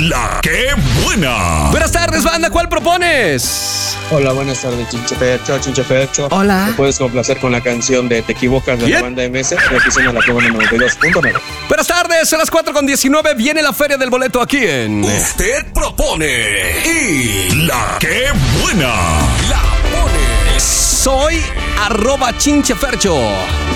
La que buena. Buenas tardes, banda, ¿cuál propones? Hola, buenas tardes, Chinchepecho. Hola. ¿Me puedes complacer con la canción de Te Equivocas de la banda MS? De aquí suena la que buena 92.9. Buenas tardes, a las 4:19 viene la Feria del Boleto aquí en... Usted propone y la que buena la pone. Soy @chinchefercho.